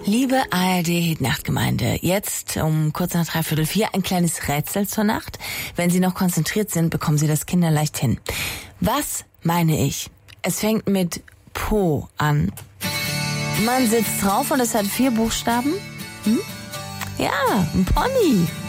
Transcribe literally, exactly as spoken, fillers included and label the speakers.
Speaker 1: Liebe A R D-Nachtgemeinde, jetzt um kurz nach dreiviertel vier ein kleines Rätsel zur Nacht. Wenn Sie noch konzentriert sind, bekommen Sie das kinderleicht hin. Was meine ich? Es fängt mit Po an. Man sitzt drauf und es hat vier Buchstaben. Hm? Ja, ein Pony.